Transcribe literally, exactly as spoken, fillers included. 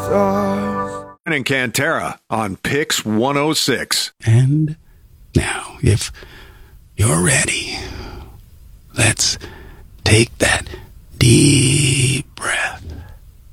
stars. And Cantera on Pix one oh six. And now, if you're ready, let's take that deep